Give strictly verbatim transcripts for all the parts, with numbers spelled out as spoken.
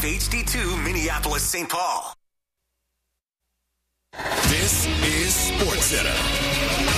H D two Minneapolis, Saint Paul. This is SportsCenter.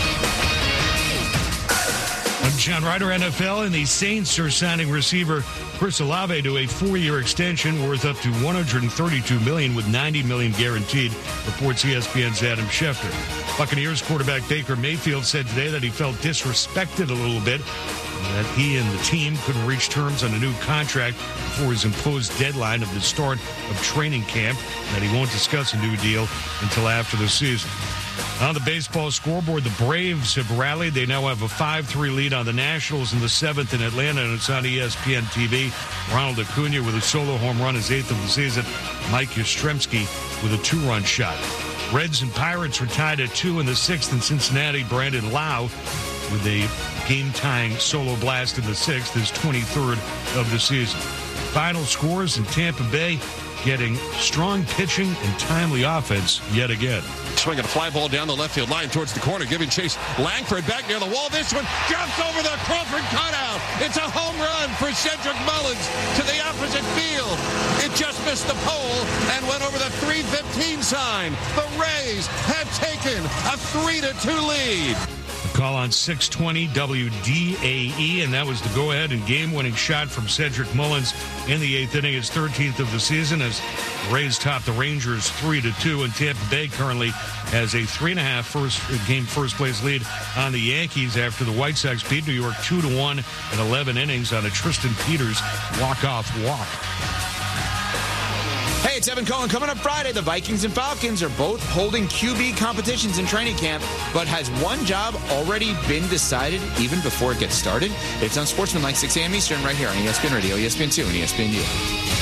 I'm John Ryder, N F L, and the Saints are signing receiver Chris Olave to a four-year extension worth up to one hundred thirty-two million dollars with ninety million dollars guaranteed, reports E S P N's Adam Schefter. Buccaneers quarterback Baker Mayfield said today that he felt disrespected a little bit, that he and the team couldn't reach terms on a new contract before his imposed deadline of the start of training camp, and that he won't discuss a new deal until after the season. On the baseball scoreboard, the Braves have rallied. They now have a five three lead on the Nationals in the seventh in Atlanta, and it's on E S P N T V. Ronald Acuna with a solo home run, his eighth of the season. Mike Yastrzemski with a two-run shot. Reds and Pirates are tied at two in the sixth in Cincinnati. Brandon Lau with a game-tying solo blast in the sixth, his twenty-third of the season. Final scores in Tampa Bay, getting strong pitching and timely offense yet again. Swinging a fly ball down the left field line towards the corner, giving chase. Langford back near the wall. This one jumps over the Crawford cutout. It's a home run for Cedric Mullins to the opposite field. It just missed the pole and went over the three fifteen sign. The Rays have taken a three to two lead. Call on six twenty W D A E, and that was the go-ahead and game-winning shot from Cedric Mullins in the eighth inning, his thirteenth of the season, as the Rays top the Rangers three to two, and Tampa Bay currently has a three and a half first game first-place lead on the Yankees after the White Sox beat New York two to one in eleven innings on a Tristan Peters walk-off walk. Hey, it's Evan Cohen. Coming up Friday, the Vikings and Falcons are both holding Q B competitions in training camp, but has one job already been decided even before it gets started? It's on Sportsman like six a.m. Eastern right here on E S P N Radio, E S P N two, and E S P N U.